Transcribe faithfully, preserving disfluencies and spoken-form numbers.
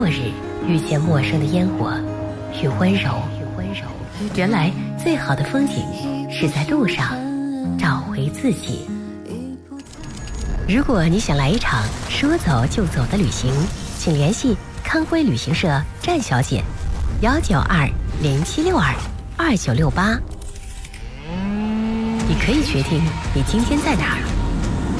末日遇见陌生的烟火与温柔，原来最好的风景是在路上找回自己。如果你想来一场说走就走的旅行，请联系康辉旅行社站小姐，幺九二零七六二二九六八。你可以决定你今天在哪儿。